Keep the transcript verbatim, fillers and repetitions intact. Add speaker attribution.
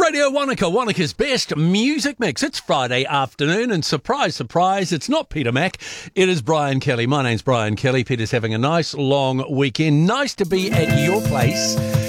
Speaker 1: Radio Wanaka, Wanaka's best music mix. It's Friday afternoon and surprise, surprise, it's not Peter Mack, it is Brian Kelly. My name's Brian Kelly. Peter's having a nice long weekend. Nice to be at your place